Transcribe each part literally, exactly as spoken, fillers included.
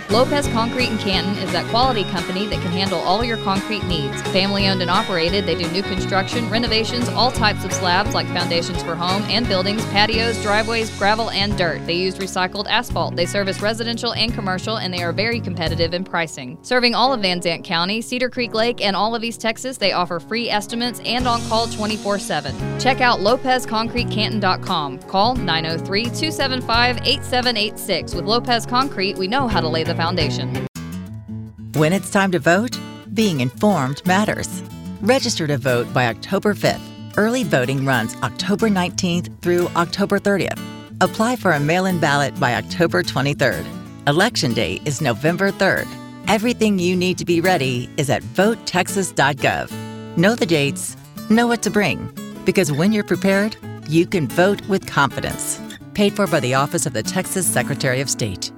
Lopez Concrete in Canton is that quality company that can handle all your concrete needs. Family owned and operated, they do new construction, renovations, all types of slabs like foundations for home and buildings, patios, driveways, gravel, and dirt. They use recycled asphalt. They service residential and commercial, and they are very competitive in pricing. Serving all of Van Zandt County, Cedar Creek Lake, and all of East Texas, they offer free estimates and on call twenty-four seven. Check out lopez concrete canton dot com. Call nine oh three, two seven five, eight seven eight six. With Lopez Concrete, we know how to lay the foundation. When it's time to vote, being informed matters. Register to vote by October fifth. Early voting runs October nineteenth through October thirtieth. Apply for a mail-in ballot by October twenty-third. Election day is November third. Everything you need to be ready is at vote texas dot gov. Know the dates, know what to bring, because when you're prepared, you can vote with confidence. Paid for by the Office of the Texas Secretary of State.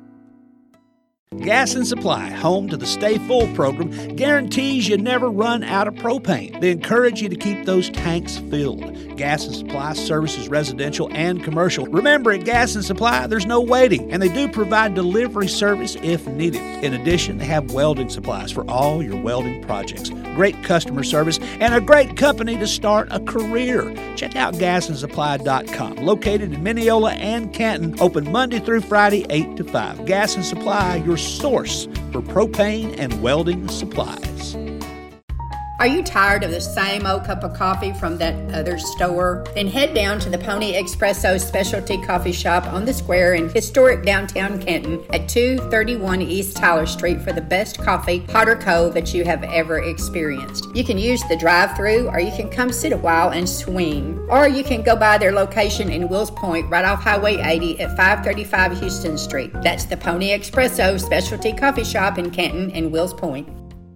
Gas and Supply, home to the Stay Full program, guarantees you never run out of propane. They encourage you to keep those tanks filled. Gas and Supply services residential and commercial. Remember, at Gas and Supply, there's no waiting, and they do provide delivery service if needed. In addition, they have welding supplies for all your welding projects. Great customer service and a great company to start a career. Check out gas and supply dot com. Located in Mineola and Canton, open Monday through Friday, eight to five. Gas and Supply, your source for propane and welding supplies. Are you tired of the same old cup of coffee from that other store? Then head down to the Pony Espresso Specialty Coffee Shop on the square in historic downtown Canton at two thirty-one East Tyler Street for the best coffee, hot or cold, that you have ever experienced. You can use the drive-thru, or you can come sit a while and swing. Or you can go by their location in Wills Point right off Highway eighty at five thirty-five Houston Street. That's the Pony Espresso Specialty Coffee Shop in Canton and Wills Point.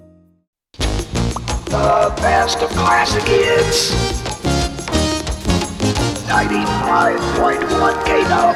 The best of classic hits. ninety-five point one K W.